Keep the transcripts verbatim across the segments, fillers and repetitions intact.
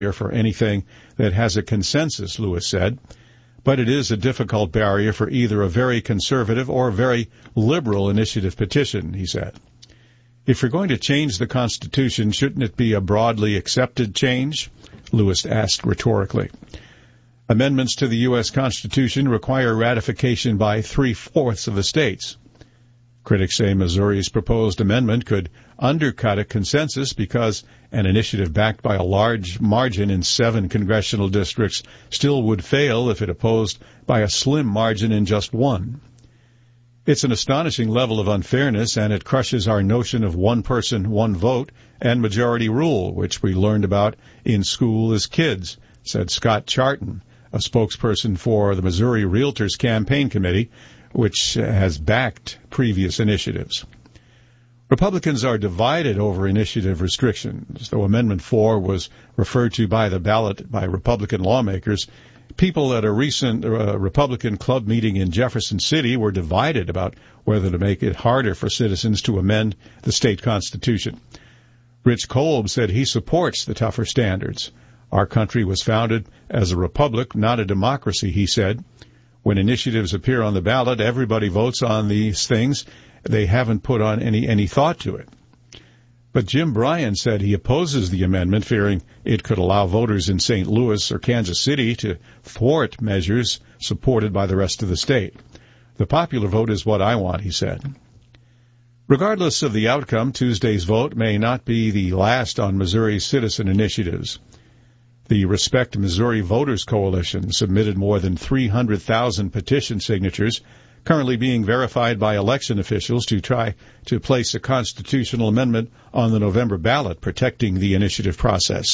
for anything that has a consensus, Lewis said, but it is a difficult barrier for either a very conservative or very liberal initiative petition, he said. If you're going to change the Constitution, shouldn't it be a broadly accepted change? Lewis asked rhetorically. Amendments to the U S Constitution require ratification by three-fourths of the states. Critics say Missouri's proposed amendment could undercut a consensus because an initiative backed by a large margin in seven congressional districts still would fail if it opposed by a slim margin in just one. It's an astonishing level of unfairness, and it crushes our notion of one person, one vote, and majority rule, which we learned about in school as kids, said Scott Charton, a spokesperson for the Missouri Realtors Campaign Committee, which has backed previous initiatives. Republicans are divided over initiative restrictions. Though Amendment four was referred to by the ballot by Republican lawmakers, people at a recent uh, Republican club meeting in Jefferson City were divided about whether to make it harder for citizens to amend the state constitution. Rich Kolb said he supports the tougher standards. Our country was founded as a republic, not a democracy, he said. When initiatives appear on the ballot, everybody votes on these things. They haven't put on any, any thought to it. But Jim Bryan said he opposes the amendment, fearing it could allow voters in Saint Louis or Kansas City to thwart measures supported by the rest of the state. The popular vote is what I want, he said. Regardless of the outcome, Tuesday's vote may not be the last on Missouri's citizen initiatives. The Respect Missouri Voters Coalition submitted more than three hundred thousand petition signatures, currently being verified by election officials to try to place a constitutional amendment on the November ballot protecting the initiative process.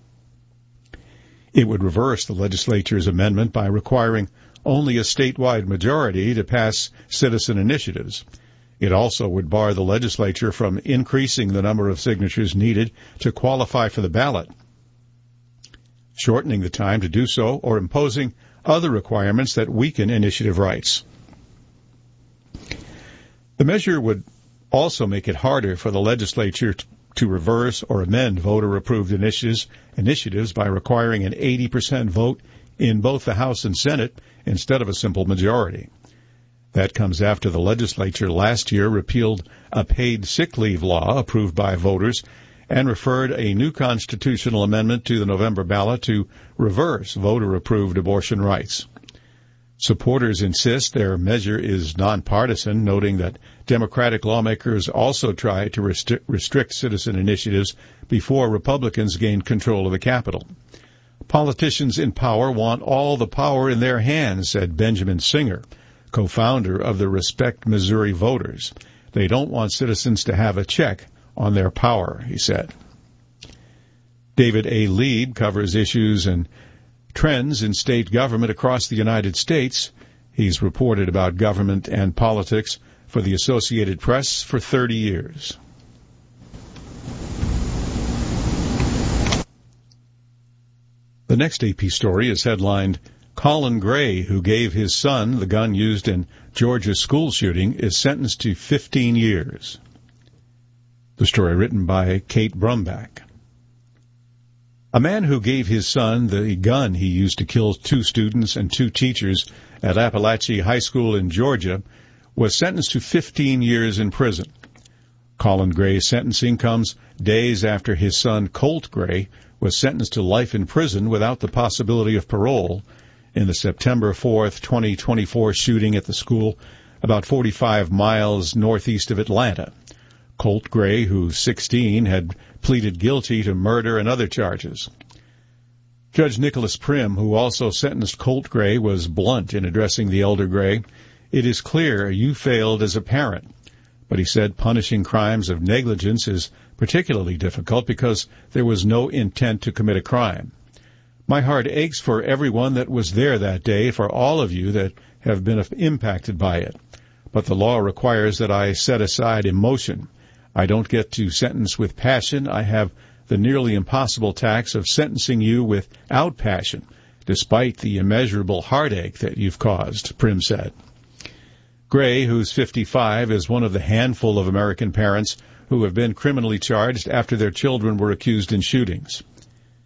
It would reverse the legislature's amendment by requiring only a statewide majority to pass citizen initiatives. It also would bar the legislature from increasing the number of signatures needed to qualify for the ballot, shortening the time to do so, or imposing other requirements that weaken initiative rights. The measure would also make it harder for the legislature to reverse or amend voter-approved initiatives, initiatives by requiring an eighty percent vote in both the House and Senate instead of a simple majority. That comes after the legislature last year repealed a paid sick leave law approved by voters and referred a new constitutional amendment to the November ballot to reverse voter-approved abortion rights. Supporters insist their measure is nonpartisan, noting that Democratic lawmakers also tried to restri- restrict citizen initiatives before Republicans gained control of the Capitol. Politicians in power want all the power in their hands, said Benjamin Singer, co-founder of the Respect Missouri Voters. They don't want citizens to have a check on their power, he said. David A. Lieb covers issues and trends in state government across the United States. He's reported about government and politics for the Associated Press for thirty years. The next A P story is headlined, Colin Gray, who gave his son the gun used in Georgia's school shooting, is sentenced to fifteen years. The story written by Kate Brumback. A man who gave his son the gun he used to kill two students and two teachers at Appalachia High School in Georgia was sentenced to fifteen years in prison. Colin Gray's sentencing comes days after his son Colt Gray was sentenced to life in prison without the possibility of parole in the September fourth, twenty twenty-four shooting at the school about forty-five miles northeast of Atlanta. Colt Gray, who's sixteen, had pleaded guilty to murder and other charges. Judge Nicholas Prim, who also sentenced Colt Gray, was blunt in addressing the elder Gray. It is clear you failed as a parent. But he said punishing crimes of negligence is particularly difficult because there was no intent to commit a crime. My heart aches for everyone that was there that day, for all of you that have been impacted by it. But the law requires that I set aside emotion. I don't get to sentence with passion. I have the nearly impossible task of sentencing you without passion, despite the immeasurable heartache that you've caused, Prim said. Gray, who's fifty-five, is one of the handful of American parents who have been criminally charged after their children were accused in shootings.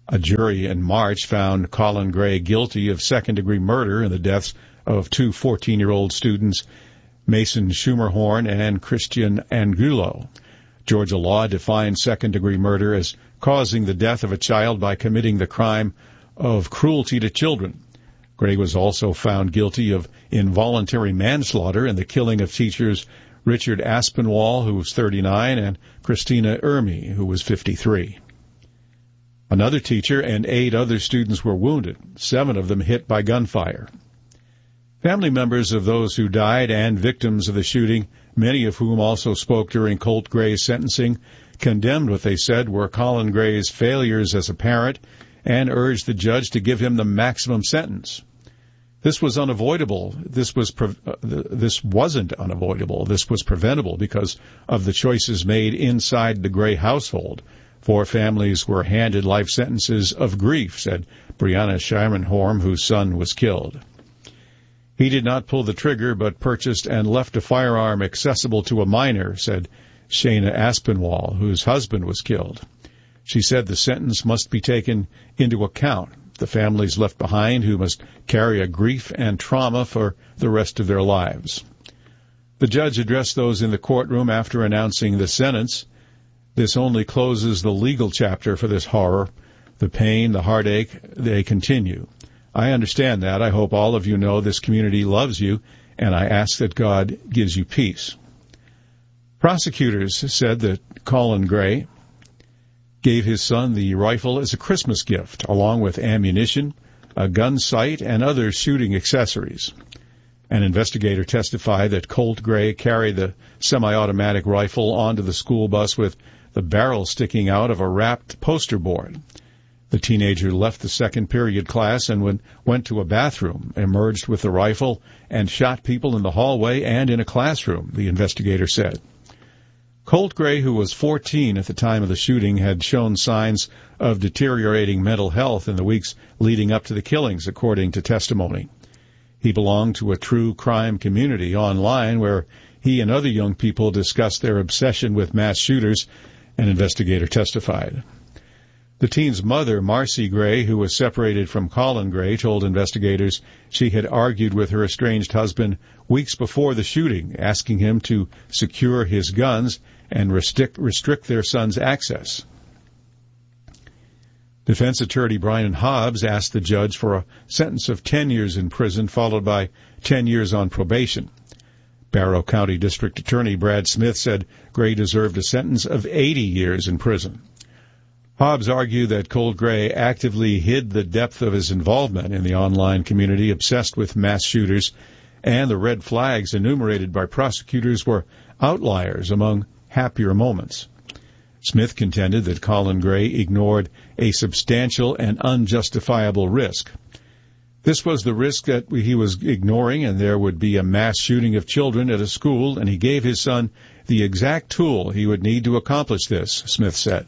A jury in March found Colin Gray guilty of second-degree murder in the deaths of two fourteen-year-old students, Mason Schumerhorn and Christian Angulo. Georgia law defines second-degree murder as causing the death of a child by committing the crime of cruelty to children. Gray was also found guilty of involuntary manslaughter in the killing of teachers Richard Aspinwall, who was thirty-nine, and Christina Ermy, who was fifty-three. Another teacher and eight other students were wounded, seven of them hit by gunfire. Family members of those who died and victims of the shooting, many of whom also spoke during Colt Gray's sentencing, condemned what they said were Colin Gray's failures as a parent and urged the judge to give him the maximum sentence. This was unavoidable. This was pre- uh, this wasn't unavoidable. This was preventable because of the choices made inside the Gray household. Four families were handed life sentences of grief, said Brianna Schermerhorn, whose son was killed. He did not pull the trigger, but purchased and left a firearm accessible to a minor, said Shayna Aspinwall, whose husband was killed. She said the sentence must be taken into account. The families left behind who must carry a grief and trauma for the rest of their lives. The judge addressed those in the courtroom after announcing the sentence. This only closes the legal chapter for this horror. The pain, the heartache, they continue. I understand that. I hope all of you know this community loves you, and I ask that God gives you peace. Prosecutors said that Colin Gray gave his son the rifle as a Christmas gift, along with ammunition, a gun sight, and other shooting accessories. An investigator testified that Colt Gray carried the semi-automatic rifle onto the school bus with the barrel sticking out of a wrapped poster board. The teenager left the second period class and went to a bathroom, emerged with the rifle, and shot people in the hallway and in a classroom, the investigator said. Colt Gray, who was fourteen at the time of the shooting, had shown signs of deteriorating mental health in the weeks leading up to the killings, according to testimony. He belonged to a true crime community online where he and other young people discussed their obsession with mass shooters, an investigator testified. The teen's mother, Marcy Gray, who was separated from Colin Gray, told investigators she had argued with her estranged husband weeks before the shooting, asking him to secure his guns and restrict, restrict their son's access. Defense attorney Brian Hobbs asked the judge for a sentence of ten years in prison, followed by ten years on probation. Barrow County District Attorney Brad Smith said Gray deserved a sentence of eighty years in prison. Hobbs argued that Colt Gray actively hid the depth of his involvement in the online community obsessed with mass shooters, and the red flags enumerated by prosecutors were outliers among happier moments. Smith contended that Colin Gray ignored a substantial and unjustifiable risk. This was the risk that he was ignoring, and there would be a mass shooting of children at a school, and he gave his son the exact tool he would need to accomplish this, Smith said.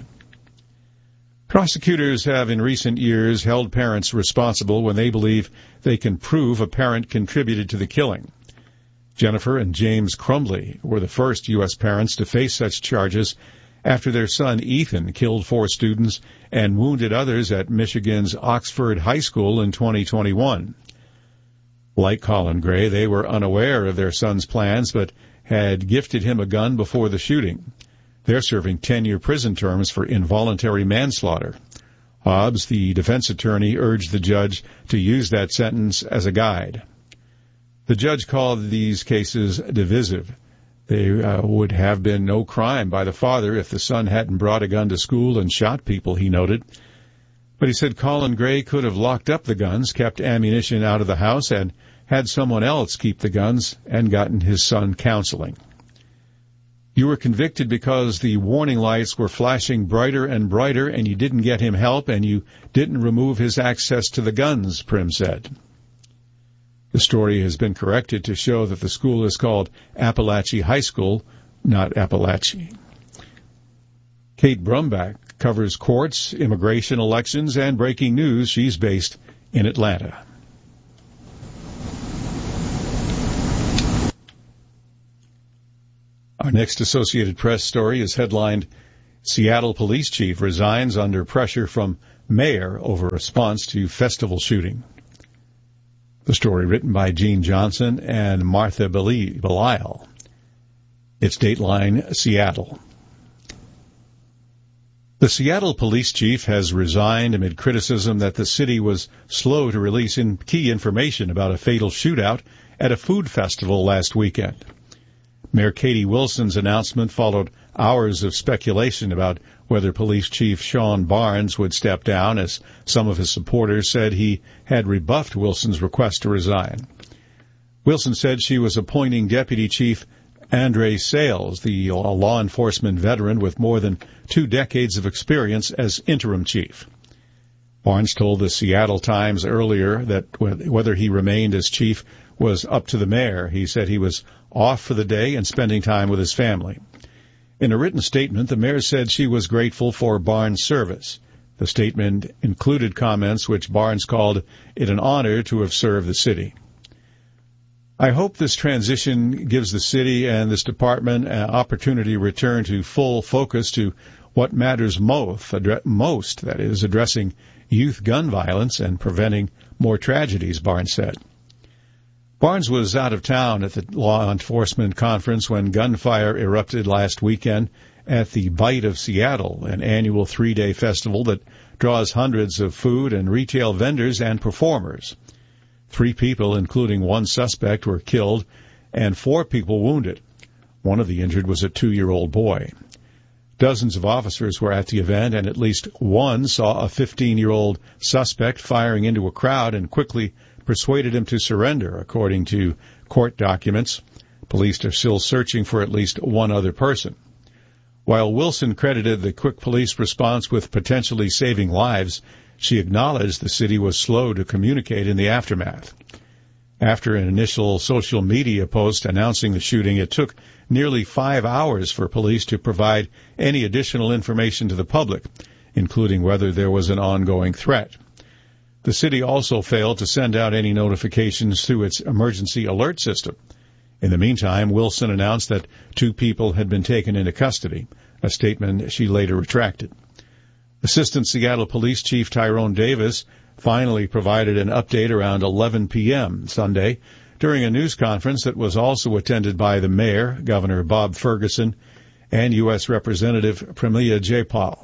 Prosecutors have in recent years held parents responsible when they believe they can prove a parent contributed to the killing. Jennifer and James Crumbley were the first U S parents to face such charges after their son Ethan killed four students and wounded others at Michigan's Oxford High School in twenty twenty-one. Like Colin Gray, they were unaware of their son's plans but had gifted him a gun before the shooting. They're serving ten-year prison terms for involuntary manslaughter. Hobbs, the defense attorney, urged the judge to use that sentence as a guide. The judge called these cases divisive. There uh, would have been no crime by the father if the son hadn't brought a gun to school and shot people, he noted. But he said Colin Gray could have locked up the guns, kept ammunition out of the house, and had someone else keep the guns and gotten his son counseling. You were convicted because the warning lights were flashing brighter and brighter, and you didn't get him help, and you didn't remove his access to the guns, Prim said. The story has been corrected to show that the school is called Appalachie High School, not Appalachie. Kate Brumback covers courts, immigration, elections, and breaking news. She's based in Atlanta. Our next Associated Press story is headlined, Seattle Police Chief Resigns Under Pressure from mayor over response to festival shooting. The story written by Gene Johnson and Martha Belisle. It's Dateline Seattle. The Seattle police chief has resigned amid criticism that the city was slow to release in key information about a fatal shootout at a food festival last weekend. Mayor Katie Wilson's announcement followed hours of speculation about whether Police Chief Sean Barnes would step down, as some of his supporters said he had rebuffed Wilson's request to resign. Wilson said she was appointing Deputy Chief Andre Sales, the law enforcement veteran with more than two decades of experience, as interim chief. Barnes told the Seattle Times earlier that whether he remained as chief was up to the mayor. He said he was off for the day and spending time with his family. In a written statement, the mayor said she was grateful for Barnes' service. The statement included comments which Barnes called it an honor to have served the city. I hope this transition gives the city and this department an opportunity to return to full focus to what matters most, most, that is, addressing youth gun violence and preventing more tragedies, Barnes said. Barnes was out of town at the law enforcement conference when gunfire erupted last weekend at the Bite of Seattle, an annual three-day festival that draws hundreds of food and retail vendors and performers. Three people, including one suspect, were killed and four people wounded. One of the injured was a two-year-old boy. Dozens of officers were at the event, and at least one saw a fifteen-year-old suspect firing into a crowd and quickly persuaded him to surrender, according to court documents. Police are still searching for at least one other person. While Wilson credited the quick police response with potentially saving lives, she acknowledged the city was slow to communicate in the aftermath. After an initial social media post announcing the shooting, it took nearly five hours for police to provide any additional information to the public, including whether there was an ongoing threat. The city also failed to send out any notifications through its emergency alert system. In the meantime, Wilson announced that two people had been taken into custody, a statement she later retracted. Assistant Seattle Police Chief Tyrone Davis finally provided an update around eleven p.m. Sunday during a news conference that was also attended by the mayor, Governor Bob Ferguson, and U S Representative Pramila Jayapal.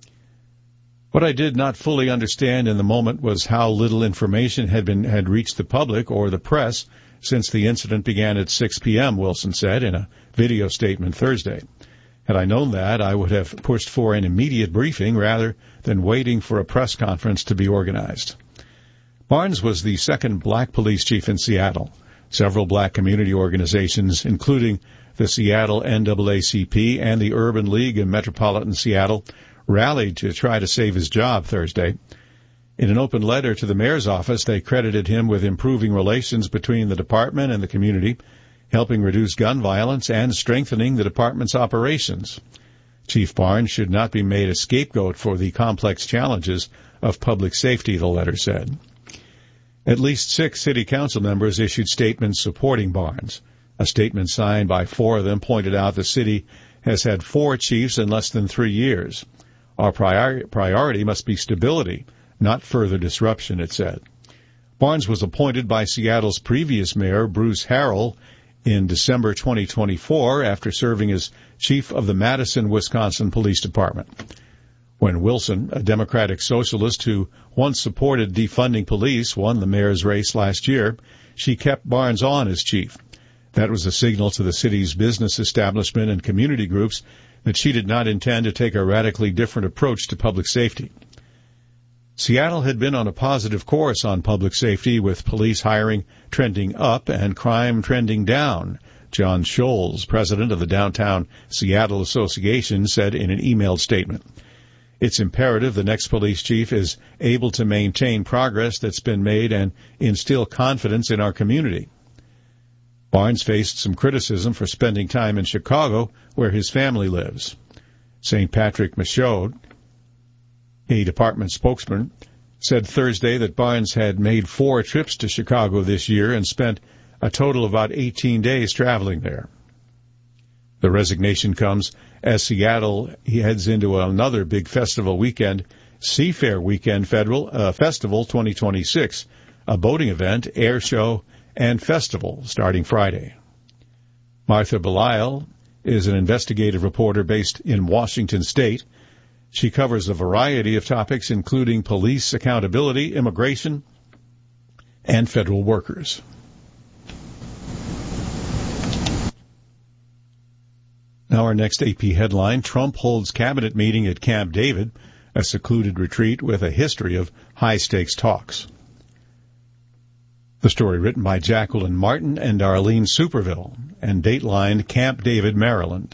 What I did not fully understand in the moment was how little information had been had reached the public or the press since the incident began at six p.m., Wilson said in a video statement Thursday. Had I known that, I would have pushed for an immediate briefing rather than waiting for a press conference to be organized. Barnes was the second black police chief in Seattle. Several black community organizations, including the Seattle N double A C P and the Urban League in Metropolitan Seattle, rallied to try to save his job Thursday. In an open letter to the mayor's office, they credited him with improving relations between the department and the community, helping reduce gun violence and strengthening the department's operations. Chief Barnes should not be made a scapegoat for the complex challenges of public safety, the letter said. At least six city council members issued statements supporting Barnes. A statement signed by four of them pointed out the city has had four chiefs in less than three years. Our prior- priority must be stability, not further disruption, it said. Barnes was appointed by Seattle's previous mayor, Bruce Harrell, in December twenty twenty-four after serving as chief of the Madison, Wisconsin Police Department. When Wilson, a Democratic socialist who once supported defunding police, won the mayor's race last year, she kept Barnes on as chief. That was a signal to the city's business establishment and community groups that she did not intend to take a radically different approach to public safety. Seattle had been on a positive course on public safety, with police hiring trending up and crime trending down, John Scholes, president of the Downtown Seattle Association, said in an emailed statement. It's imperative the next police chief is able to maintain progress that's been made and instill confidence in our community. Barnes faced some criticism for spending time in Chicago, where his family lives. Saint Patrick Michaud, a department spokesman, said Thursday that Barnes had made four trips to Chicago this year and spent a total of about eighteen days traveling there. The resignation comes as Seattle heads into another big festival weekend Seafair Weekend Federal uh, Festival twenty twenty-six, a boating event, air show, and festival starting Friday. Martha Belisle is an investigative reporter based in Washington State. She covers a variety of topics, including police accountability, immigration, and federal workers. Now our next A P headline, Trump holds cabinet meeting at Camp David, a secluded retreat with a history of high-stakes talks. The story written by Jacqueline Martin and Arlene Superville, and datelined Camp David, Maryland.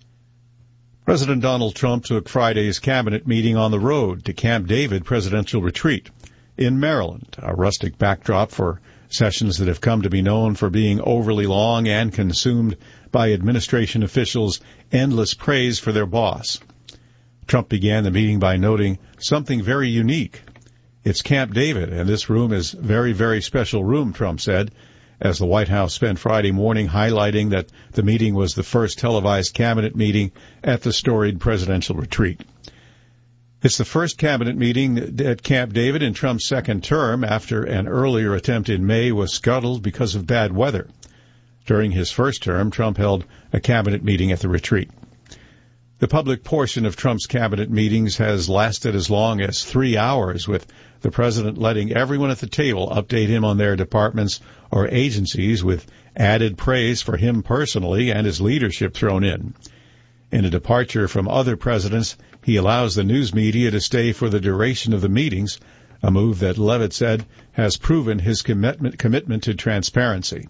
President Donald Trump took Friday's cabinet meeting on the road to Camp David Presidential Retreat in Maryland, a rustic backdrop for sessions that have come to be known for being overly long and consumed by administration officials' endless praise for their boss. Trump began the meeting by noting something very unique. It's Camp David, and this room is a very, very special room, Trump said, as the White House spent Friday morning highlighting that the meeting was the first televised cabinet meeting at the storied presidential retreat. It's the first cabinet meeting at Camp David in Trump's second term after an earlier attempt in May was scuttled because of bad weather. During his first term, Trump held a cabinet meeting at the retreat. The public portion of Trump's cabinet meetings has lasted as long as three hours, with the president letting everyone at the table update him on their departments or agencies, with added praise for him personally and his leadership thrown in. In a departure from other presidents, he allows the news media to stay for the duration of the meetings, a move that Levitt said has proven his commitment, commitment to transparency.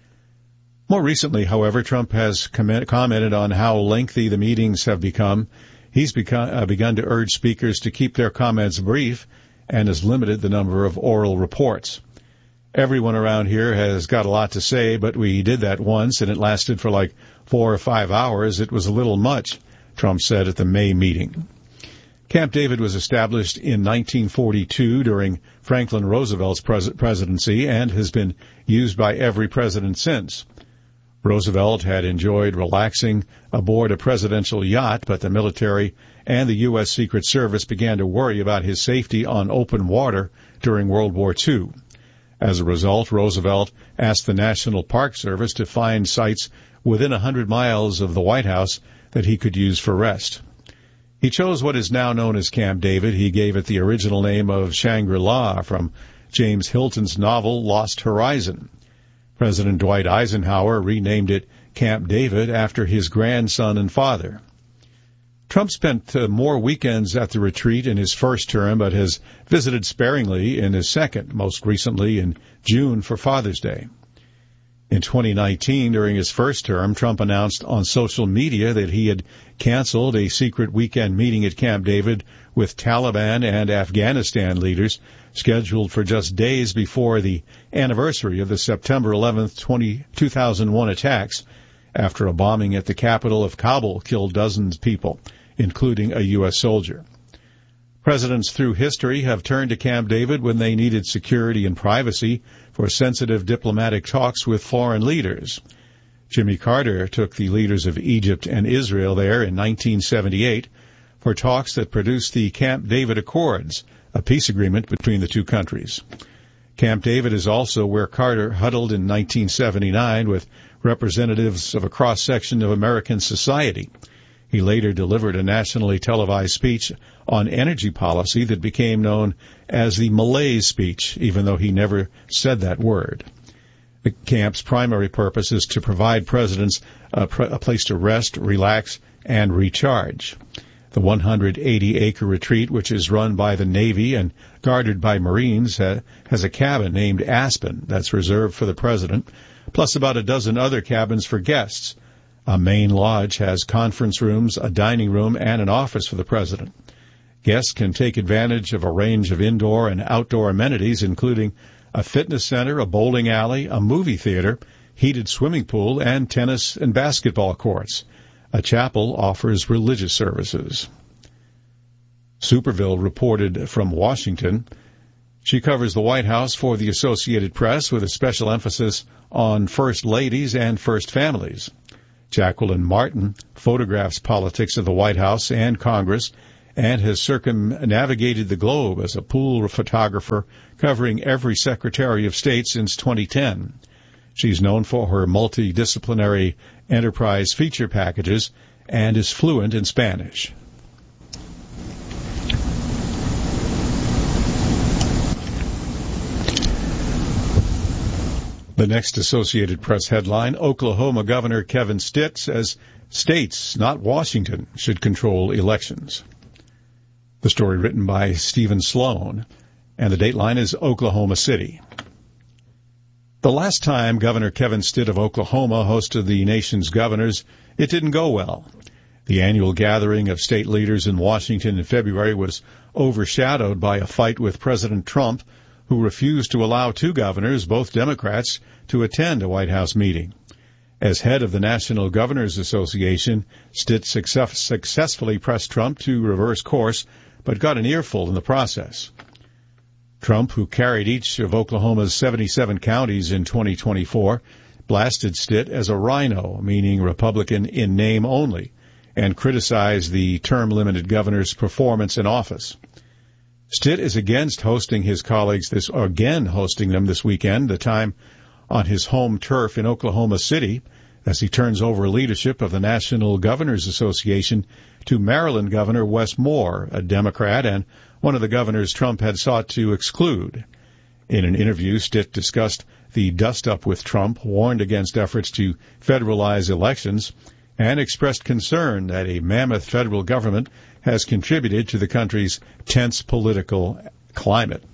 More recently, however, Trump has com- commented on how lengthy the meetings have become. He's become, uh, begun to urge speakers to keep their comments brief and has limited the number of oral reports. Everyone around here has got a lot to say, but we did that once, and it lasted for like four or five hours. It was a little much, Trump said at the May meeting. Camp David was established in nineteen forty-two during Franklin Roosevelt's pres- presidency and has been used by every president since. Roosevelt had enjoyed relaxing aboard a presidential yacht, but the military and the U S Secret Service began to worry about his safety on open water during World War Two. As a result, Roosevelt asked the National Park Service to find sites within a hundred miles of the White House that he could use for rest. He chose what is now known as Camp David. He gave it the original name of Shangri-La from James Hilton's novel Lost Horizon. President Dwight Eisenhower renamed it Camp David after his grandson and father. Trump spent uh, more weekends at the retreat in his first term, but has visited sparingly in his second, most recently in June for Father's Day. In twenty nineteen, during his first term, Trump announced on social media that he had canceled a secret weekend meeting at Camp David with Taliban and Afghanistan leaders scheduled for just days before the anniversary of the September eleventh, two thousand one attacks, after a bombing at the capital of Kabul killed dozens of people, including a U S soldier. Presidents through history have turned to Camp David when they needed security and privacy for sensitive diplomatic talks with foreign leaders. Jimmy Carter took the leaders of Egypt and Israel there in nineteen seventy-eight for talks that produced the Camp David Accords, a peace agreement between the two countries. Camp David is also where Carter huddled in nineteen seventy-nine with representatives of a cross-section of American society. He later delivered a nationally televised speech on energy policy that became known as the Malaise speech, even though he never said that word. The camp's primary purpose is to provide presidents a, pr- a place to rest, relax, and recharge. The one hundred eighty acre retreat, which is run by the Navy and guarded by Marines, ha- has a cabin named Aspen that's reserved for the president, plus about a dozen other cabins for guests. A main lodge has conference rooms, a dining room, and an office for the president. Guests can take advantage of a range of indoor and outdoor amenities, including a fitness center, a bowling alley, a movie theater, heated swimming pool, and tennis and basketball courts. A chapel offers religious services. Superville reported from Washington. She covers the White House for the Associated Press with a special emphasis on first ladies and first families. Jacqueline Martin photographs politics of the White House and Congress and has circumnavigated the globe as a pool photographer covering every Secretary of State since twenty ten. She's known for her multidisciplinary enterprise feature packages and is fluent in Spanish. The next Associated Press headline, Oklahoma Governor Kevin Stitt says states, not Washington, should control elections. The story written by Stephen Sloan, and the dateline is Oklahoma City. The last time Governor Kevin Stitt of Oklahoma hosted the nation's governors, it didn't go well. The annual gathering of state leaders in Washington in February was overshadowed by a fight with President Trump, who refused to allow two governors, both Democrats, to attend a White House meeting. As head of the National Governors Association, Stitt success- successfully pressed Trump to reverse course, but got an earful in the process. Trump, who carried each of Oklahoma's seventy-seven counties in twenty twenty-four, blasted Stitt as a rhino, meaning Republican in name only, and criticized the term-limited governor's performance in office. Stitt is against hosting his colleagues this, or again hosting them this weekend, the time on his home turf in Oklahoma City, as he turns over leadership of the National Governors Association to Maryland Governor Wes Moore, a Democrat and one of the governors Trump had sought to exclude. In an interview, Stitt discussed the dust-up with Trump, warned against efforts to federalize elections, and expressed concern that a mammoth federal government has contributed to the country's tense political climate.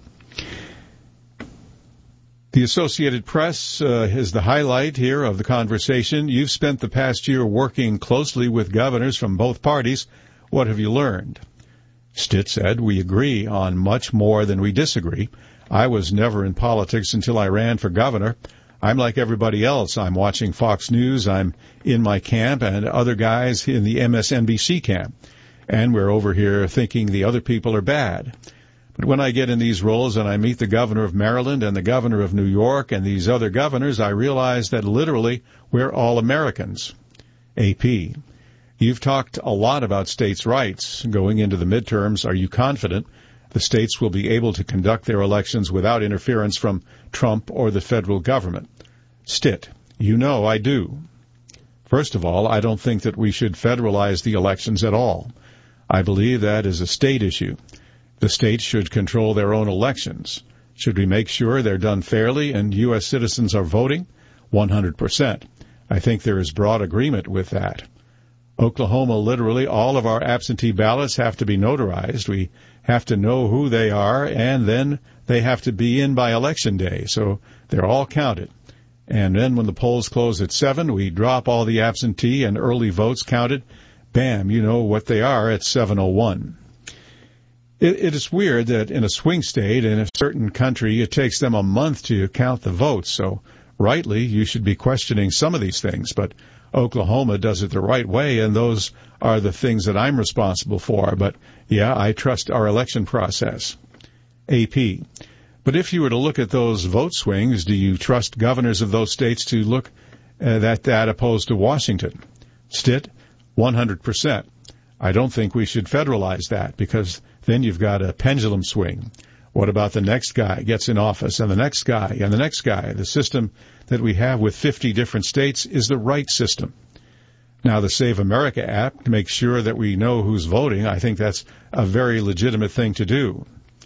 The Associated Press uh, is the highlight here of the conversation. You've spent the past year working closely with governors from both parties. What have you learned? Stitt said, we agree on much more than we disagree. I was never in politics until I ran for governor. I'm like everybody else. I'm watching Fox News. I'm in my camp and other guys in the M S N B C camp. And we're over here thinking the other people are bad. But when I get in these roles and I meet the governor of Maryland and the governor of New York and these other governors, I realize that literally we're all Americans. A P. You've talked a lot about states' rights. Going into the midterms, are you confident the states will be able to conduct their elections without interference from Trump or the federal government? Stitt. You know I do. First of all, I don't think that we should federalize the elections at all. I believe that is a state issue. The states should control their own elections. Should we make sure they're done fairly and U S citizens are voting? one hundred percent. I think there is broad agreement with that. Oklahoma, literally all of our absentee ballots have to be notarized. We have to know who they are, and then they have to be in by Election Day, so they're all counted. And then when the polls close at seven, we drop all the absentee and early votes counted. Bam, you know what they are at seven oh one. It, it is weird that in a swing state, in a certain country, it takes them a month to count the votes, so rightly you should be questioning some of these things, but Oklahoma does it the right way, and those are the things that I'm responsible for. But, yeah, I trust our election process. A P. But if you were to look at those vote swings, do you trust governors of those states to look uh, at that opposed to Washington? Stitt, one hundred percent. I don't think we should federalize that, because then you've got a pendulum swing. What about the next guy gets in office, and the next guy, and the next guy? The system that we have with fifty different states is the right system. Now, the Save America app makes sure that we know who's voting. I think that's a very legitimate thing to do.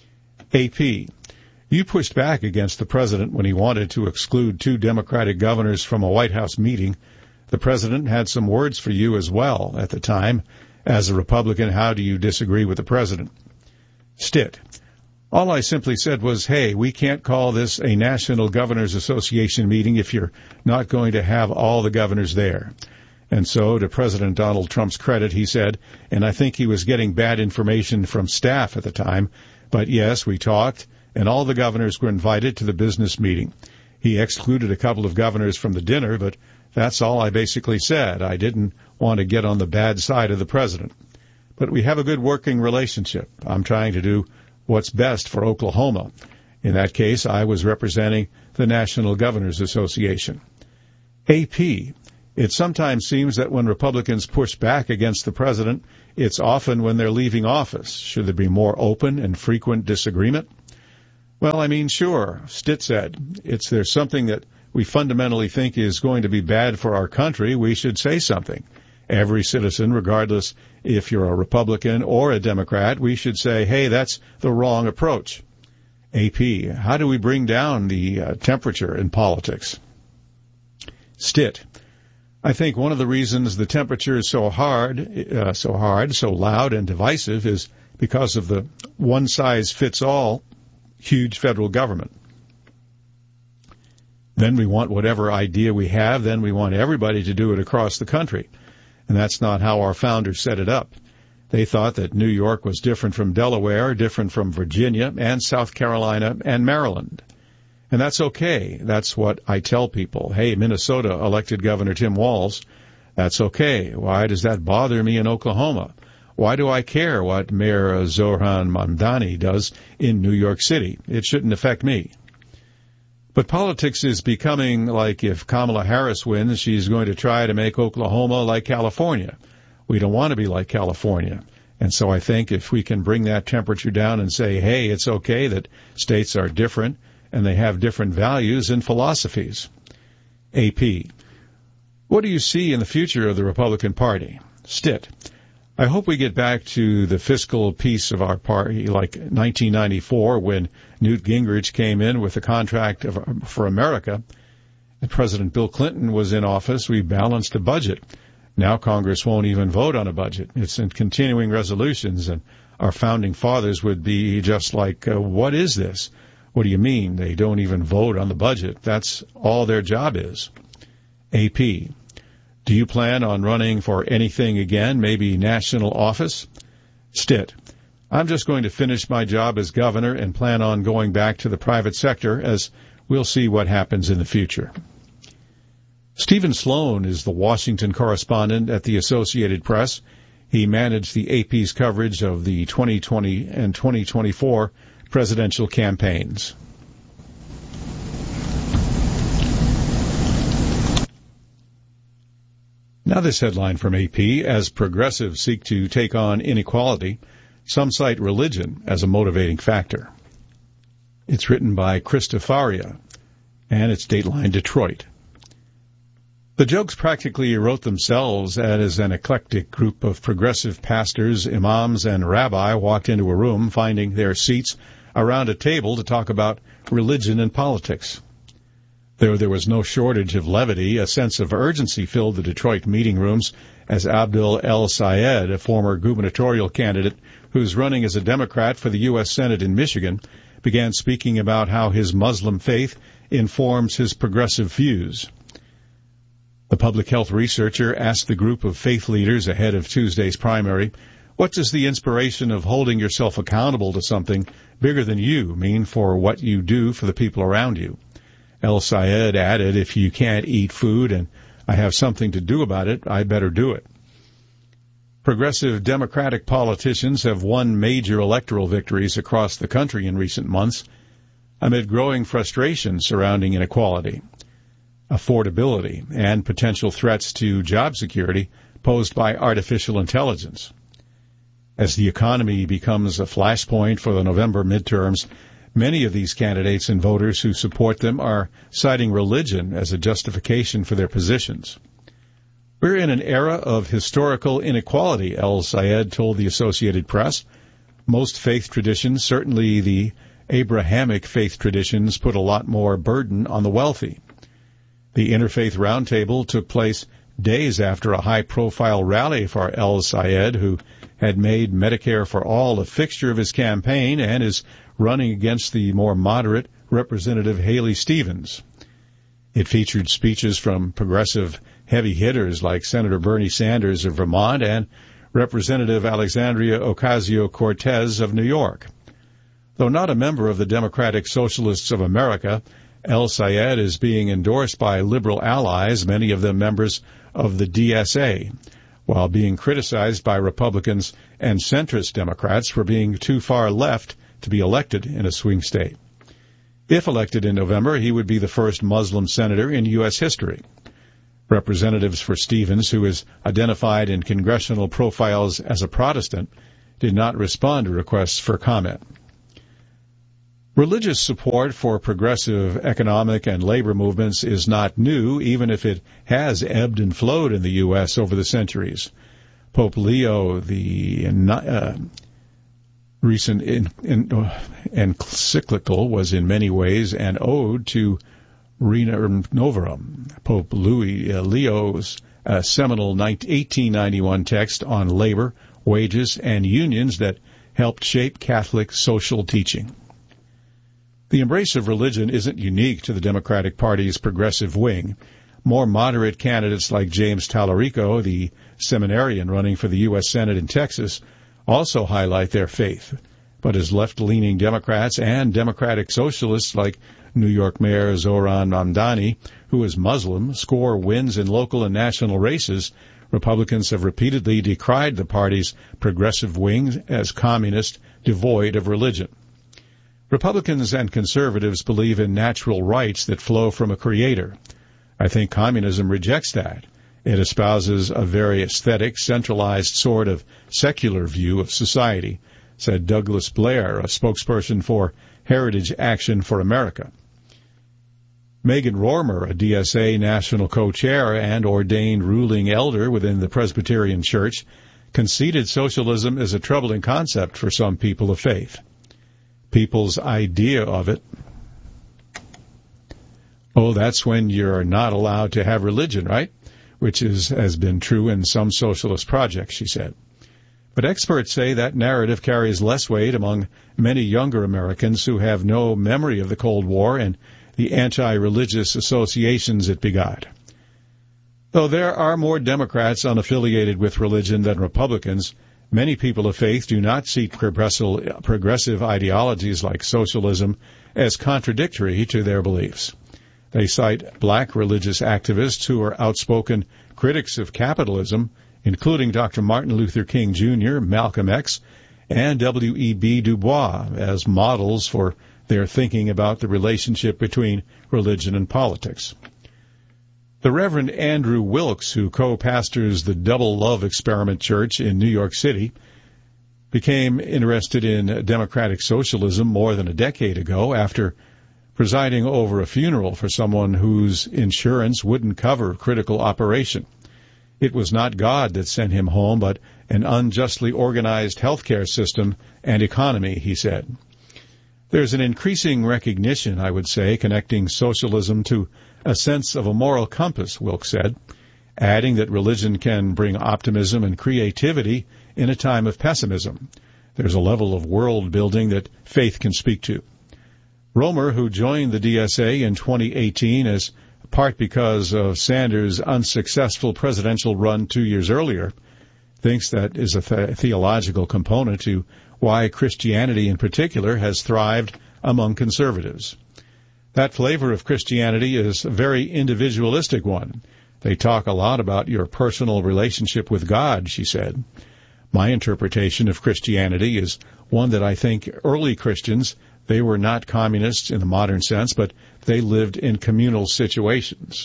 A P. You pushed back against the president when he wanted to exclude two Democratic governors from a White House meeting. The president had some words for you as well at the time. As a Republican, how do you disagree with the president? Stitt. All I simply said was, hey, we can't call this a National Governors Association meeting if you're not going to have all the governors there. And so, to President Donald Trump's credit, he said, and I think he was getting bad information from staff at the time, but yes, we talked, and all the governors were invited to the business meeting. He excluded a couple of governors from the dinner, but that's all I basically said. I didn't want to get on the bad side of the president. But we have a good working relationship. I'm trying to do what's best for Oklahoma. In that case, I was representing the National Governors Association. A P. It sometimes seems that when Republicans push back against the president, it's often when they're leaving office. Should there be more open and frequent disagreement? Well, I mean, sure, Stitt said. It's there's something that we fundamentally think is going to be bad for our country, we should say something. Every citizen, regardless if you're a Republican or a Democrat, we should say, hey, that's the wrong approach. A P, how do we bring down the uh, temperature in politics? Stitt, I think one of the reasons the temperature is so hard, uh, so hard, so loud and divisive is because of the one-size-fits-all huge federal government. Then we want whatever idea we have, then we want everybody to do it across the country. And that's not how our founders set it up. They thought that New York was different from Delaware, different from Virginia, and South Carolina, and Maryland. And that's okay. That's what I tell people. Hey, Minnesota elected Governor Tim Walz. That's okay. Why does that bother me in Oklahoma? Why do I care what Mayor Zohran Mamdani does in New York City? It shouldn't affect me. But politics is becoming like if Kamala Harris wins, she's going to try to make Oklahoma like California. We don't want to be like California. And so I think if we can bring that temperature down and say, hey, it's okay that states are different and they have different values and philosophies. A P, what do you see in the future of the Republican Party? Stitt, I hope we get back to the fiscal piece of our party like nineteen ninety-four when Newt Gingrich came in with the contract of, for America. And President Bill Clinton was in office. We balanced a budget. Now Congress won't even vote on a budget. It's in continuing resolutions, and our founding fathers would be just like, uh, what is this? What do you mean? They don't even vote on the budget. That's all their job is. A P, do you plan on running for anything again, maybe national office? Stitt, I'm just going to finish my job as governor and plan on going back to the private sector, as we'll see what happens in the future. Stephen Sloan is the Washington correspondent at the Associated Press. He managed the A P's coverage of the twenty twenty and twenty twenty-four presidential campaigns. Now this headline from A P, as progressives seek to take on inequality, some cite religion as a motivating factor. It's written by Krista Faria, and it's Dateline Detroit. The jokes practically wrote themselves as an eclectic group of progressive pastors, imams, and rabbi walked into a room, finding their seats around a table to talk about religion and politics. Though there was no shortage of levity, a sense of urgency filled the Detroit meeting rooms as Abdul El-Sayed, a former gubernatorial candidate who's running as a Democrat for the U S Senate in Michigan, began speaking about how his Muslim faith informs his progressive views. The public health researcher asked the group of faith leaders ahead of Tuesday's primary, what does the inspiration of holding yourself accountable to something bigger than you mean for what you do for the people around you? El-Sayed added, if you can't eat food and I have something to do about it, I better do it. Progressive Democratic politicians have won major electoral victories across the country in recent months amid growing frustration surrounding inequality, affordability, and potential threats to job security posed by artificial intelligence. As the economy becomes a flashpoint for the November midterms, many of these candidates and voters who support them are citing religion as a justification for their positions. We're in an era of historical inequality, El-Sayed told the Associated Press. Most faith traditions, certainly the Abrahamic faith traditions, put a lot more burden on the wealthy. The Interfaith Roundtable took place days after a high-profile rally for El-Sayed, who had made Medicare for All a fixture of his campaign and is running against the more moderate Representative Haley Stevens. It featured speeches from progressive heavy hitters like Senator Bernie Sanders of Vermont and Representative Alexandria Ocasio-Cortez of New York. Though not a member of the Democratic Socialists of America, El-Sayed is being endorsed by liberal allies, many of them members of the D S A, while being criticized by Republicans and centrist Democrats for being too far left to be elected in a swing state. If elected in November, he would be the first Muslim senator in U S history. Representatives for Stevens, who is identified in congressional profiles as a Protestant, did not respond to requests for comment. Religious support for progressive economic and labor movements is not new, even if it has ebbed and flowed in the U S over the centuries. Pope Leo, the uh, recent in, in, uh, encyclical was in many ways an ode to Rerum Novarum. Pope Louis uh, Leo's uh, seminal eighteen ninety-one text on labor, wages, and unions that helped shape Catholic social teaching. The embrace of religion isn't unique to the Democratic Party's progressive wing. More moderate candidates like James Tallarico, the seminarian running for the U S Senate in Texas, also highlight their faith. But as left-leaning Democrats and Democratic socialists like New York Mayor Zohran Mamdani, who is Muslim, score wins in local and national races, Republicans have repeatedly decried the party's progressive wing as communist, devoid of religion. Republicans and conservatives believe in natural rights that flow from a creator. I think communism rejects that. It espouses a very aesthetic, centralized sort of secular view of society, said Douglas Blair, a spokesperson for Heritage Action for America. Megan Romer, a D S A national co-chair and ordained ruling elder within the Presbyterian Church, conceded socialism is a troubling concept for some people of faith. People's idea of it, oh, that's when you're not allowed to have religion, right? Which is, has been true in some socialist projects, she said. But experts say that narrative carries less weight among many younger Americans who have no memory of the Cold War and the anti-religious associations it begot. Though there are more Democrats unaffiliated with religion than Republicans, many people of faith do not see progressive ideologies like socialism as contradictory to their beliefs. They cite black religious activists who are outspoken critics of capitalism, including Doctor Martin Luther King Junior, Malcolm X, and W E B Du Bois as models for their thinking about the relationship between religion and politics. The Reverend Andrew Wilkes, who co-pastors the Double Love Experiment Church in New York City, became interested in democratic socialism more than a decade ago after presiding over a funeral for someone whose insurance wouldn't cover critical operation. It was not God that sent him home, but an unjustly organized healthcare system and economy, he said. There's an increasing recognition, I would say, connecting socialism to a sense of a moral compass, Wilkes said, adding that religion can bring optimism and creativity in a time of pessimism. There's a level of world building that faith can speak to. Romer, who joined the D S A in twenty eighteen as part because of Sanders' unsuccessful presidential run two years earlier, thinks that is a th- theological component to why Christianity in particular has thrived among conservatives. That flavor of Christianity is a very individualistic one. They talk a lot about your personal relationship with God, she said. My interpretation of Christianity is one that I think early Christians, they were not communists in the modern sense, but they lived in communal situations.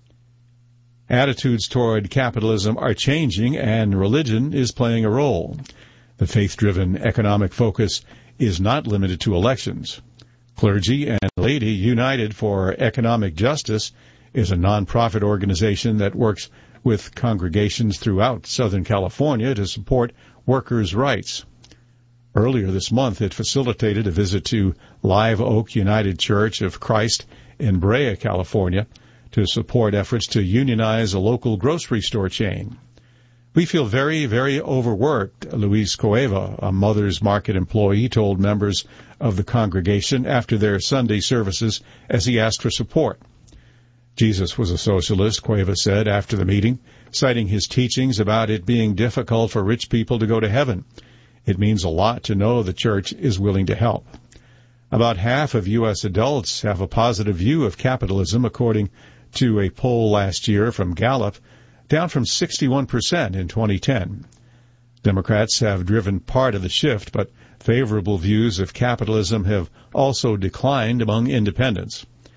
Attitudes toward capitalism are changing, and religion is playing a role. The faith-driven economic focus is not limited to elections. Clergy and Laity United for Economic Justice is a nonprofit organization that works with congregations throughout Southern California to support workers' rights. Earlier this month, it facilitated a visit to Live Oak United Church of Christ in Brea, California, to support efforts to unionize a local grocery store chain. We feel very, very overworked, Luis Cueva, a Mother's Market employee, told members of the congregation after their Sunday services as he asked for support. Jesus was a socialist, Cueva said after the meeting, citing his teachings about it being difficult for rich people to go to heaven. It means a lot to know the church is willing to help. About half of U S adults have a positive view of capitalism, according to a poll last year from Gallup, down from sixty-one percent in twenty ten. Democrats have driven part of the shift, but favorable views of capitalism have also declined among independents.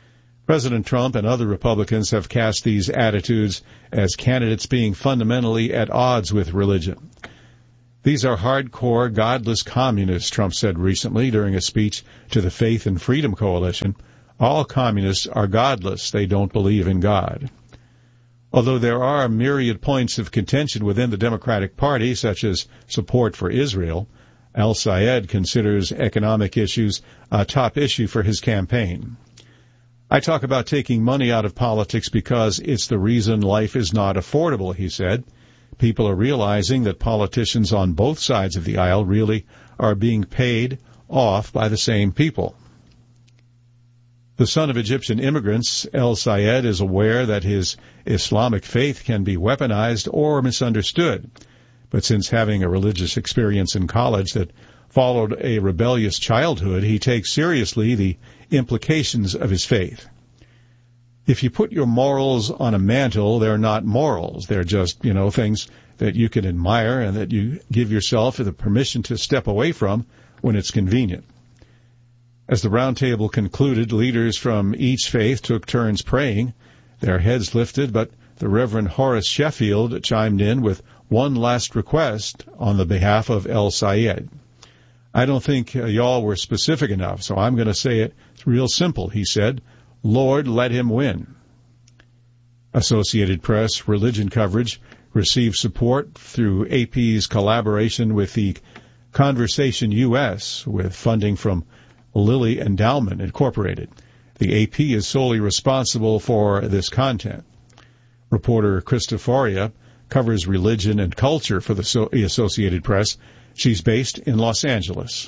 President Trump and other Republicans have cast these attitudes as candidates being fundamentally at odds with religion. These are hardcore, godless communists, Trump said recently during a speech to the Faith and Freedom Coalition. All communists are godless. They don't believe in God. Although there are myriad points of contention within the Democratic Party, such as support for Israel, El-Sayed considers economic issues a top issue for his campaign. I talk about taking money out of politics because it's the reason life is not affordable, he said. People are realizing that politicians on both sides of the aisle really are being paid off by the same people. The son of Egyptian immigrants, El-Sayed is aware that his Islamic faith can be weaponized or misunderstood. But since having a religious experience in college that followed a rebellious childhood, he takes seriously the implications of his faith. If you put your morals on a mantle, they're not morals. They're just, you know, things that you can admire and that you give yourself the permission to step away from when it's convenient. As the roundtable concluded, leaders from each faith took turns praying, their heads lifted, but the Reverend Horace Sheffield chimed in with one last request on the behalf of El-Sayed. I don't think uh, y'all were specific enough, so I'm going to say it. It's real simple, he said. Lord, let him win. Associated Press religion coverage received support through A P's collaboration with the Conversation U S with funding from Lilly Endowment Incorporated. The A P is solely responsible for this content. Reporter Christoforia covers religion and culture for the Associated Press. She's based in Los Angeles.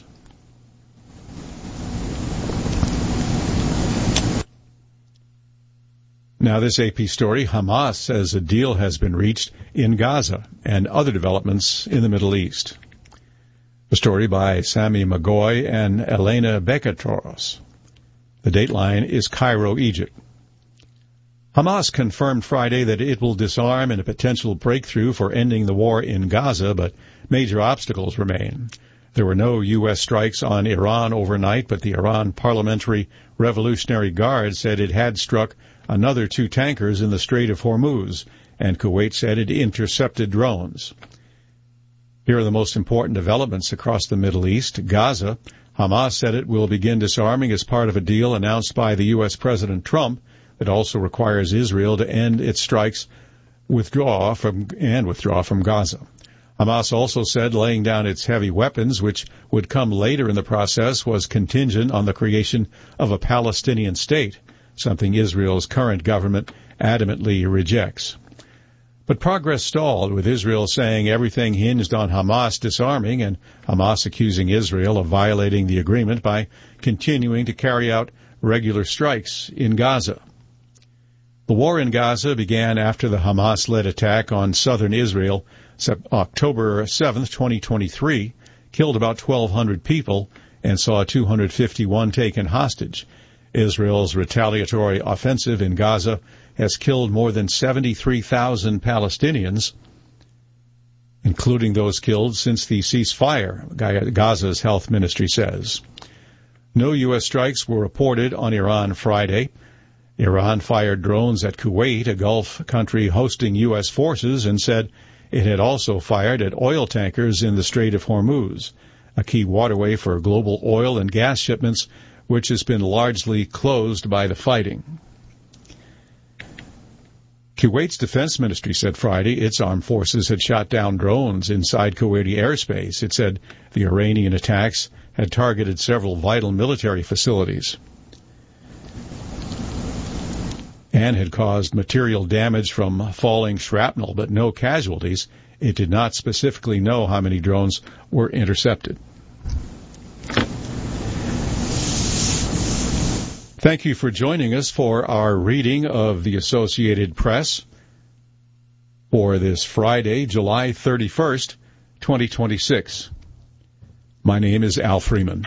Now, this A P story, Hamas says a deal has been reached in Gaza and other developments in the Middle East. A story by Sami Magoy and Elena Bekatoros. The dateline is Cairo, Egypt. Hamas confirmed Friday that it will disarm in a potential breakthrough for ending the war in Gaza, but major obstacles remain. There were no U S strikes on Iran overnight, but the Iran Parliamentary Revolutionary Guard said it had struck another two tankers in the Strait of Hormuz, and Kuwait said it intercepted drones. Here are the most important developments across the Middle East. Gaza, Hamas said it will begin disarming as part of a deal announced by the U S President Trump that also requires Israel to end its strikes withdraw from and withdraw from Gaza. Hamas also said laying down its heavy weapons, which would come later in the process, was contingent on the creation of a Palestinian state, something Israel's current government adamantly rejects. But progress stalled, with Israel saying everything hinged on Hamas disarming and Hamas accusing Israel of violating the agreement by continuing to carry out regular strikes in Gaza. The war in Gaza began after the Hamas-led attack on southern Israel October seventh, twenty twenty-three, killed about twelve hundred people and saw two hundred fifty-one taken hostage. Israel's retaliatory offensive in Gaza has killed more than seventy-three thousand Palestinians, including those killed since the ceasefire, Gaza's health ministry says. No U S strikes were reported on Iran Friday. Iran fired drones at Kuwait, a Gulf country hosting U S forces, and said it had also fired at oil tankers in the Strait of Hormuz, a key waterway for global oil and gas shipments, which has been largely closed by the fighting. Kuwait's defense ministry said Friday its armed forces had shot down drones inside Kuwaiti airspace. It said the Iranian attacks had targeted several vital military facilities and had caused material damage from falling shrapnel, but no casualties. It did not specifically know how many drones were intercepted. Thank you for joining us for our reading of the Associated Press for this Friday, July thirty-first, twenty twenty-six. My name is Al Freeman.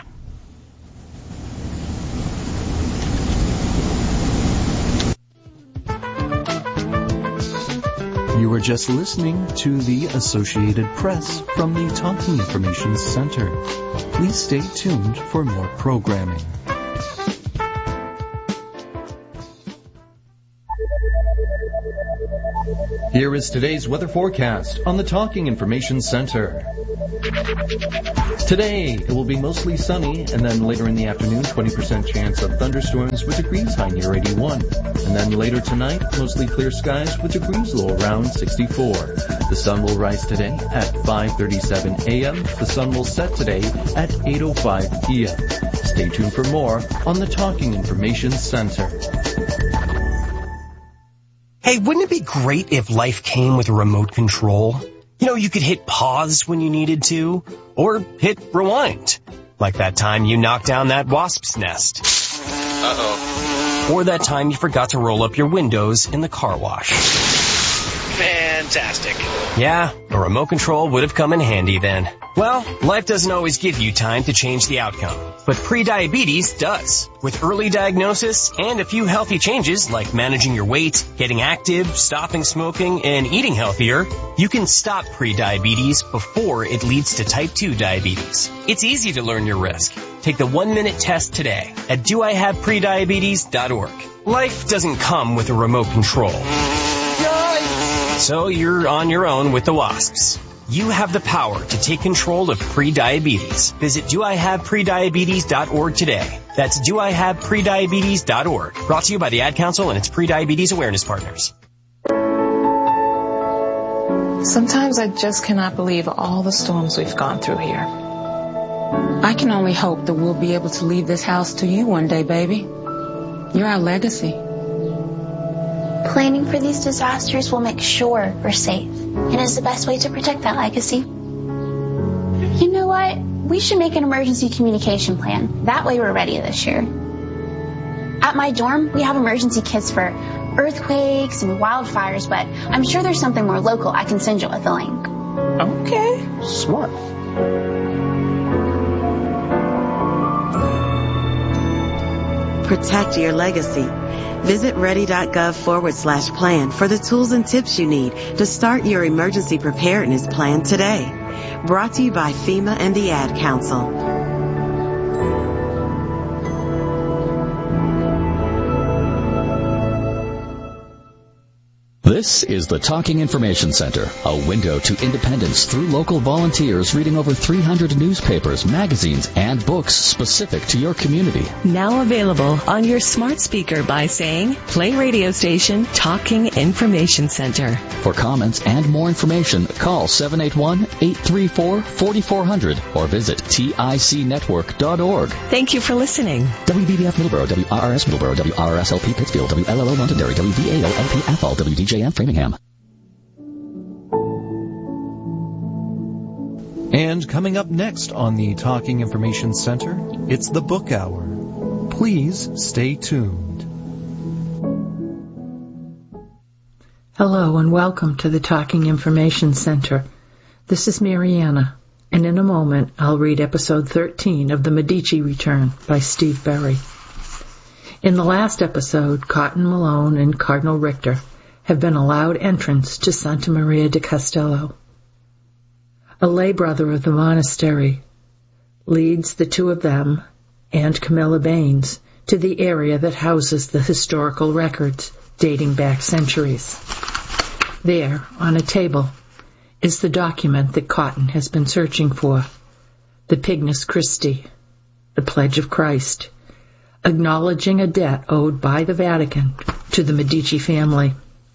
You were just listening to the Associated Press from the Talking Information Center. Please stay tuned for more programming. Here is today's weather forecast on the Talking Information Center. Today, it will be mostly sunny, and then later in the afternoon, twenty percent chance of thunderstorms with degrees high near eighty-one. And then later tonight, mostly clear skies with degrees low around sixty-four. The sun will rise today at five thirty-seven a.m. The sun will set today at eight oh five p.m. Stay tuned for more on the Talking Information Center. Hey, wouldn't it be great if life came with a remote control? You know, you could hit pause when you needed to, or hit rewind. Like that time you knocked down that wasp's nest. Uh-oh. Or that time you forgot to roll up your windows in the car wash. Fantastic. Yeah, a remote control would have come in handy then. Well, life doesn't always give you time to change the outcome, but prediabetes does. With early diagnosis and a few healthy changes like managing your weight, getting active, stopping smoking, and eating healthier, you can stop prediabetes before it leads to type two diabetes. It's easy to learn your risk. Take the one-minute test today at do I have prediabetes dot org. Life doesn't come with a remote control. So you're on your own with the wasps. You have the power to take control of prediabetes. Visit do I have prediabetes dot org today. That's do I have prediabetes dot org. Brought to you by the Ad Council and its Prediabetes Awareness Partners. Sometimes I just cannot believe all the storms we've gone through here. I can only hope that we'll be able to leave this house to you one day, baby. You're our legacy. Planning for these disasters will make sure we're safe, and is the best way to protect that legacy. You know what? We should make an emergency communication plan. That way we're ready this year. At my dorm, we have emergency kits for earthquakes and wildfires, but I'm sure there's something more local I can send you with a link. Okay. Smart. Protect your legacy. Visit ready.gov forward slash plan for the tools and tips you need to start your emergency preparedness plan today. Brought to you by FEMA and the Ad Council. This is the Talking Information Center, a window to independence through local volunteers reading over three hundred newspapers, magazines, and books specific to your community. Now available on your smart speaker by saying, play radio station Talking Information Center. For comments and more information, call seven eight one, eight three four, four four zero zero or visit tic network dot org. Thank you for listening. W B B F Middleborough, W R R S Middleborough, W R R S L P Pittsfield, W L L O Londonderry, W V A O L P Athol, W D J M Framingham. And coming up next on the Talking Information Center, it's the Book Hour. Please stay tuned. Hello and welcome to the Talking Information Center. This is Mariana, and in a moment I'll read episode thirteen of The Medici Return by Steve Berry. In the last episode, Cotton Malone and Cardinal Richter have been allowed entrance to Santa Maria di Castello. A lay brother of the monastery leads the two of them and Camilla Baines to the area that houses the historical records dating back centuries. There, on a table, is the document that Cotton has been searching for, the Pignus Christi, the Pledge of Christ, acknowledging a debt owed by the Vatican to the Medici family.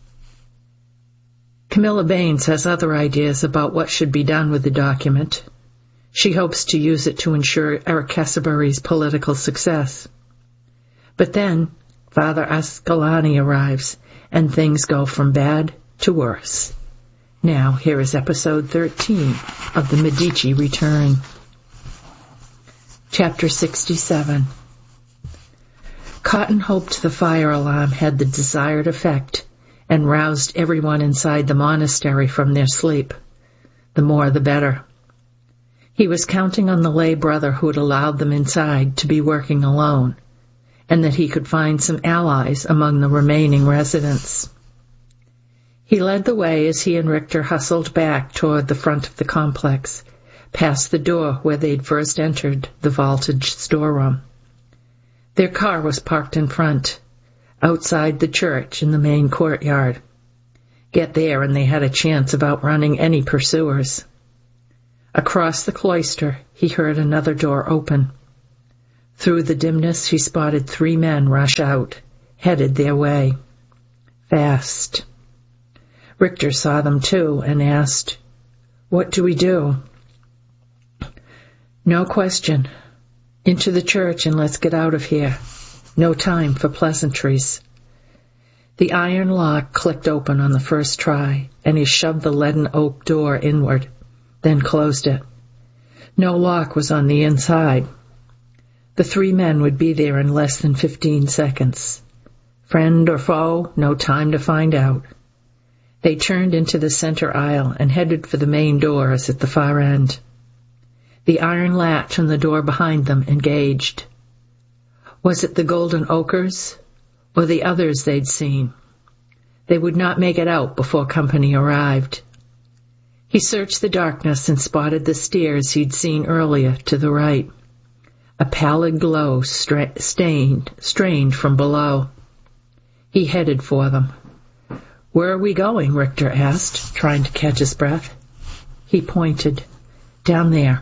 Camilla Baines has other ideas about what should be done with the document. She hopes to use it to ensure Eric Casabury's political success. But then Father Ascolani arrives, and things go from bad to worse. Now, here is episode thirteen of The Medici Return. Chapter sixty-seven. Cotton hoped the fire alarm had the desired effect and roused everyone inside the monastery from their sleep. The more the better. He was counting on the lay brother who had allowed them inside to be working alone, and that he could find some allies among the remaining residents. He led the way as he and Richter hustled back toward the front of the complex, past the door where they'd first entered the vaulted storeroom. Their car was parked in front. outside the church in the main courtyard. Get there and they had a chance of outrunning any pursuers. Across the cloister, he heard another door open. Through the dimness, he spotted three men rush out, headed their way. Fast. Richter saw them too and asked, "What do we do?" "No question. Into the church and let's get out of here. No time for pleasantries." The iron lock clicked open on the first try, and he shoved the leaden oak door inward, then closed it. No lock was on the inside. The three men would be there in less than fifteen seconds. Friend or foe, no time to find out. They turned into the center aisle and headed for the main doors at the far end. The iron latch on the door behind them engaged. Was it the Golden Ochres or the others they'd seen? They would not make it out before company arrived. He searched the darkness and spotted the stairs he'd seen earlier to the right. A pallid glow stra- stained, strained from below. He headed for them. "Where are we going?" Richter asked, trying to catch his breath. He pointed. "Down there."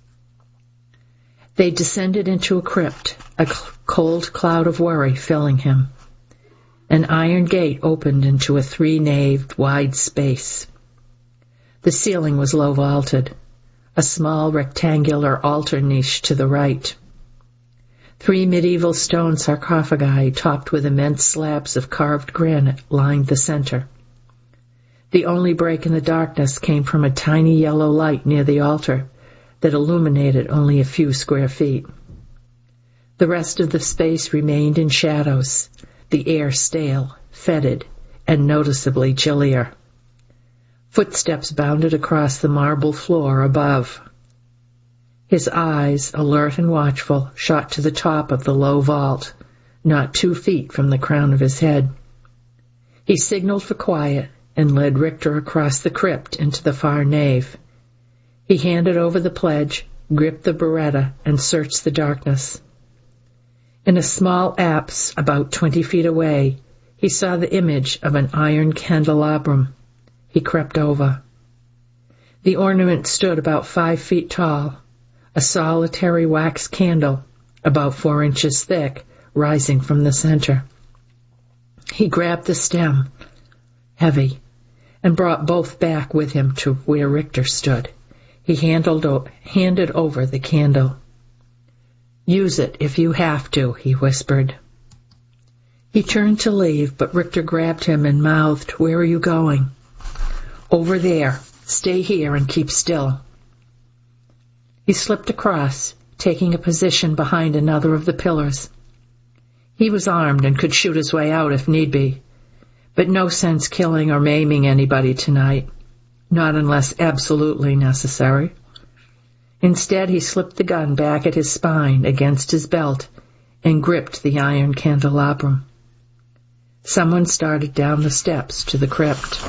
They descended into a crypt, a cold cloud of worry filling him. An iron gate opened into a three-naved wide space. The ceiling was low-vaulted, a small rectangular altar niche to the right. Three medieval stone sarcophagi topped with immense slabs of carved granite lined the center. The only break in the darkness came from a tiny yellow light near the altar that illuminated only a few square feet. The rest of the space remained in shadows, the air stale, fetid, and noticeably chillier. Footsteps bounded across the marble floor above. His eyes, alert and watchful, shot to the top of the low vault, not two feet from the crown of his head. He signaled for quiet and led Richter across the crypt into the far nave. He handed over the pledge, gripped the Beretta, and searched the darkness. In a small apse about twenty feet away, he saw the image of an iron candelabrum. He crept over. The ornament stood about five feet tall, a solitary wax candle, about four inches thick, rising from the center. He grabbed the stem, heavy, and brought both back with him to where Richter stood. He handled, handed over the candle. "Use it if you have to," he whispered. He turned to leave, but Richter grabbed him and mouthed, "Where are you going?" "Over there. Stay here and keep still." He slipped across, taking a position behind another of the pillars. He was armed and could shoot his way out if need be, but no sense killing or maiming anybody tonight, not unless absolutely necessary. Instead, he slipped the gun back at his spine against his belt and gripped the iron candelabrum. Someone started down the steps to the crypt.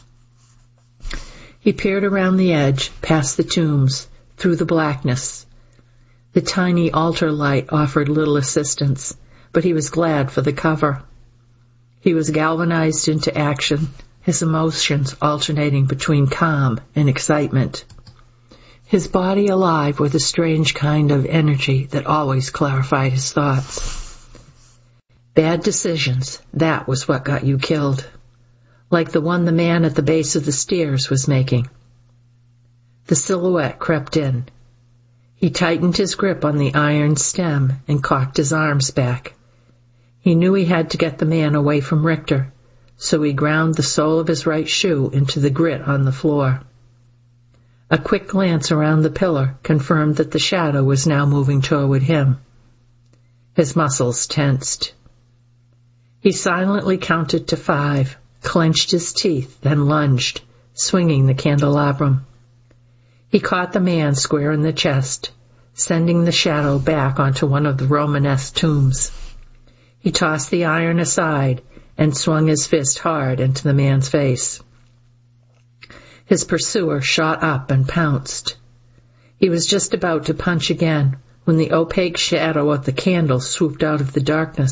He peered around the edge, past the tombs, through the blackness. The tiny altar light offered little assistance, but he was glad for the cover. He was galvanized into action, his emotions alternating between calm and excitement. His body alive with a strange kind of energy that always clarified his thoughts. Bad decisions, that was what got you killed, like the one the man at the base of the stairs was making. The silhouette crept in. He tightened his grip on the iron stem and cocked his arms back. He knew he had to get the man away from Richter, so he ground the sole of his right shoe into the grit on the floor. A quick glance around the pillar confirmed that the shadow was now moving toward him. His muscles tensed. He silently counted to five, clenched his teeth, then lunged, swinging the candelabrum. He caught the man square in the chest, sending the shadow back onto one of the Romanesque tombs. He tossed the iron aside and swung his fist hard into the man's face. His pursuer shot up and pounced. He was just about to punch again when the opaque shadow of the candle swooped out of the darkness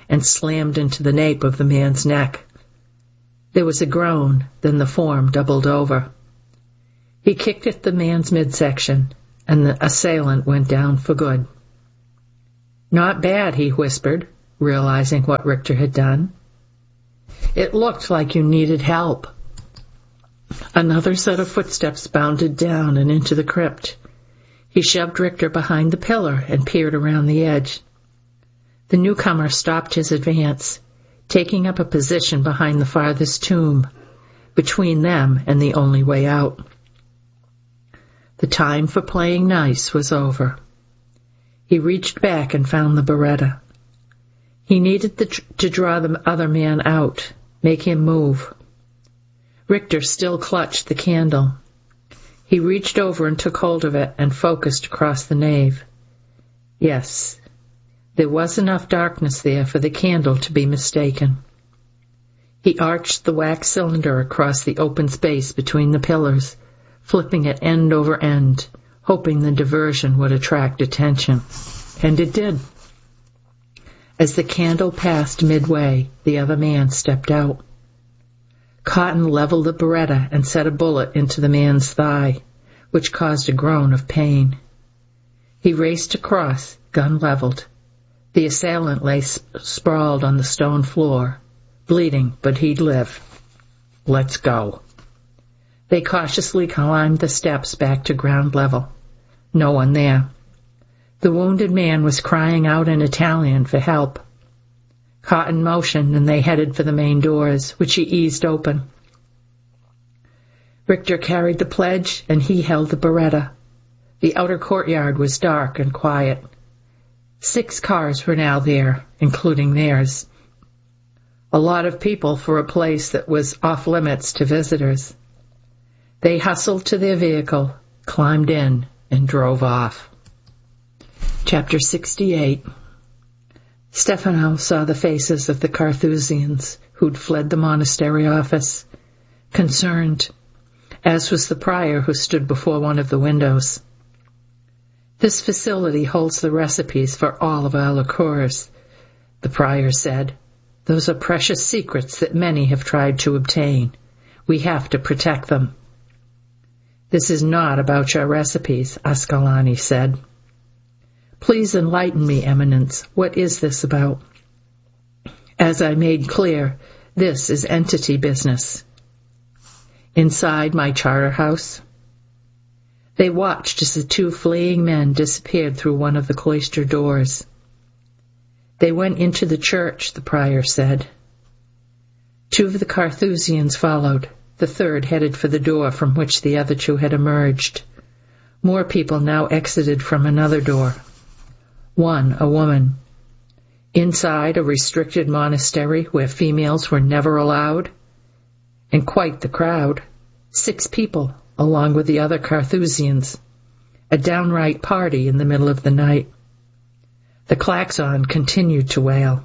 and slammed into the nape of the man's neck. There was a groan, then the form doubled over. He kicked at the man's midsection, and the assailant went down for good. "Not bad," he whispered, realizing what Richter had done. "It looked like you needed help." Another set of footsteps bounded down and into the crypt. He shoved Richter behind the pillar and peered around the edge. The newcomer stopped his advance, taking up a position behind the farthest tomb, between them and the only way out. The time for playing nice was over. He reached back and found the Beretta. He needed the tr- to draw the other man out, make him move. Richter still clutched the candle. He reached over and took hold of it and focused across the nave. Yes, there was enough darkness there for the candle to be mistaken. He arched the wax cylinder across the open space between the pillars, flipping it end over end, hoping the diversion would attract attention. And it did. As the candle passed midway, the other man stepped out. Cotton leveled the Beretta and set a bullet into the man's thigh, which caused a groan of pain. He raced across, gun leveled. The assailant lay sp- sprawled on the stone floor, bleeding, but he'd live. "Let's go." They cautiously climbed the steps back to ground level. No one there. The wounded man was crying out in Italian for help. Cotton motioned, and they headed for the main doors, which he eased open. Richter carried the pledge, and he held the Beretta. The outer courtyard was dark and quiet. Six cars were now there, including theirs. A lot of people for a place that was off-limits to visitors. They hustled to their vehicle, climbed in, and drove off. Chapter sixty-eight. Stefano saw the faces of the Carthusians who'd fled the monastery office, concerned, as was the prior who stood before one of the windows. "This facility holds the recipes for all of our liqueurs," the prior said. "Those are precious secrets that many have tried to obtain. We have to protect them." "This is not about your recipes," Ascalani said. "Please enlighten me, Eminence. What is this about?" "As I made clear, this is entity business." "Inside my charter house?" They watched as the two fleeing men disappeared through one of the cloister doors. "They went into the church," the prior said. Two of the Carthusians followed. The third headed for the door from which the other two had emerged. More people now exited from another door. One, a woman. Inside a restricted monastery where females were never allowed? And quite the crowd. Six people, along with the other Carthusians. A downright party in the middle of the night. The klaxon continued to wail.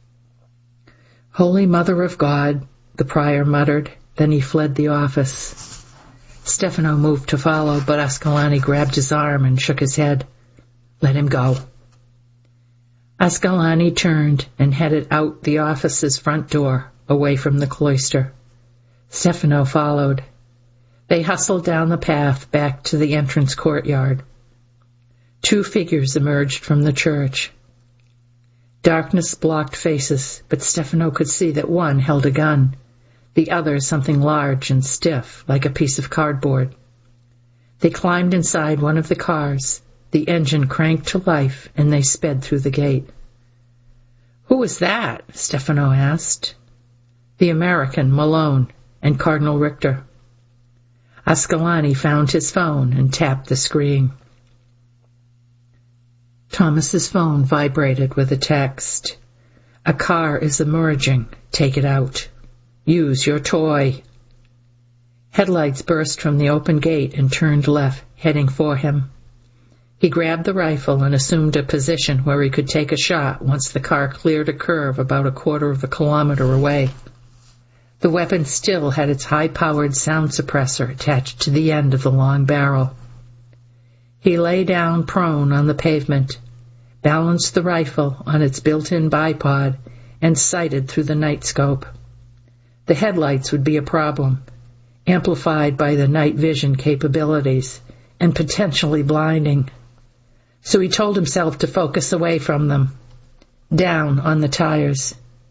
"Holy Mother of God," the prior muttered. Then he fled the office. Stefano moved to follow, but Ascalani grabbed his arm and shook his head. "Let him go." Ascalani turned and headed out the office's front door, away from the cloister. Stefano followed. They hustled down the path back to the entrance courtyard. Two figures emerged from the church. Darkness blocked faces, but Stefano could see that one held a gun, the other something large and stiff, like a piece of cardboard. They climbed inside one of the cars. The engine cranked to life, and they sped through the gate. "Who was that?" Stefano asked. "The American, Malone, and Cardinal Richter." Ascalani found his phone and tapped the screen. Thomas's phone vibrated with a text. "A car is emerging. Take it out. Use your toy." Headlights burst from the open gate and turned left, heading for him. He grabbed the rifle and assumed a position where he could take a shot once the car cleared a curve about a quarter of a kilometer away. The weapon still had its high-powered sound suppressor attached to the end of the long barrel. He lay down prone on the pavement, balanced the rifle on its built-in bipod, and sighted through the night scope. The headlights would be a problem, amplified by the night vision capabilities, and potentially blinding. So he told himself to focus away from them, down on the tires.